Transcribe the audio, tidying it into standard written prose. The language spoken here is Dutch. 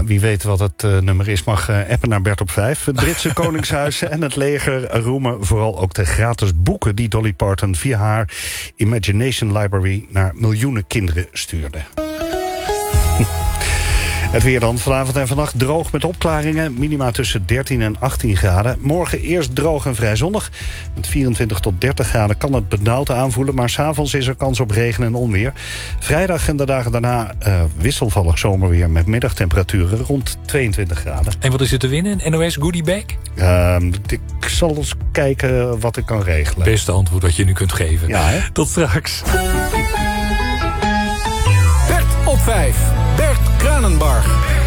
wie weet wat het nummer is, mag appen naar Bert op 5. Het Britse Koningshuis en het leger roemen vooral ook de gratis boeken die Dolly Parton via haar Imagination Library naar miljoenen kinderen stuurde. Het weer dan. Vanavond en vannacht droog met opklaringen. Minima tussen 13 en 18 graden. Morgen eerst droog en vrij zonnig. Met 24 tot 30 graden kan het benauwd aanvoelen. Maar 's avonds is er kans op regen en onweer. Vrijdag en de dagen daarna wisselvallig zomerweer. Met middagtemperaturen rond 22 graden. En wat is er te winnen? Een NOS Goodie Bag? Ik zal eens kijken wat ik kan regelen. Beste antwoord wat je nu kunt geven. Ja, hè? Tot straks. Bert op 5. Bert Kranenbarg.